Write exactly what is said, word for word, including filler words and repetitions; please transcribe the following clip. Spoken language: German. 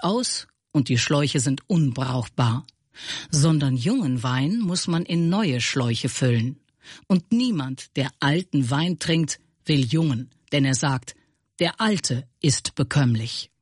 aus und die Schläuche sind unbrauchbar. Sondern jungen Wein muss man in neue Schläuche füllen. Und niemand, der alten Wein trinkt, will jungen, denn er sagt, der alte ist bekömmlich.